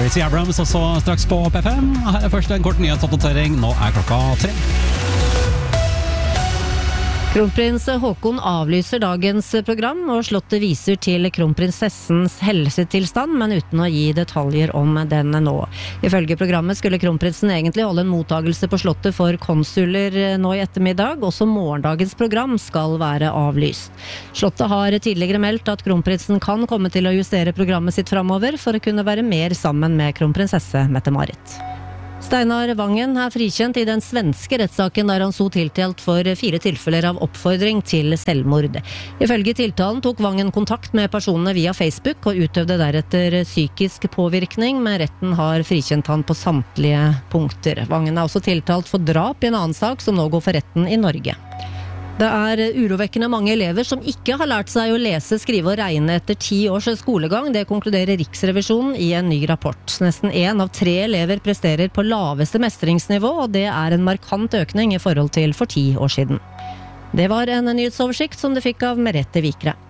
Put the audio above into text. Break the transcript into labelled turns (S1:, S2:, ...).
S1: Stacey Abrams også straks på P5. Her først en kort nyhetsoppdatering. Nå klokka 3.
S2: Kronprins Håkon avlyser dagens program, og slottet viser til kronprinsessens helsetilstand, men uten å gi detaljer om den nå. Ifølge programmet skulle kronprinsen egentlig holde en mottagelse på slottet for konsuler nå i ettermiddag. Også morgendagens program skal være avlyst. Slottet har tidligere meldt at kronprinsen kan komme til å justere programmet sitt fremover for å kunne være mer sammen med kronprinsesse Mette-Marit. Steinar Vangen frikjent i den svenske rettssaken der han så tiltalt for 4 tilfeller av oppfordring til selvmord. Ifølge tiltalen tok Vangen kontakt med personene via Facebook og utøvde deretter psykisk påvirkning, men retten har frikjent han på samtlige punkter. Vangen også tiltalt for drap i en annen sak som nå går for retten i Norge. Det urovekkende mange elever som ikke har lært seg å lese, skrive og regne etter 10 års skolegang. Det konkluderer Riksrevisjonen i en ny rapport. Nesten 1 av 3 elever presterer på laveste mestringsnivå, og det en markant økning i forhold til for 10 år siden. Det var en nyhetsoversikt som du fikk av Merete Vikre.